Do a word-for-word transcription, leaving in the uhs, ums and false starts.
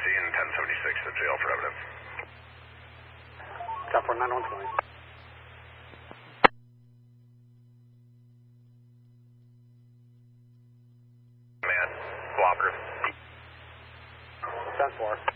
and ten seventy-six to jail for evidence. Stop for nine one twenty. Man, cooperative. ten four.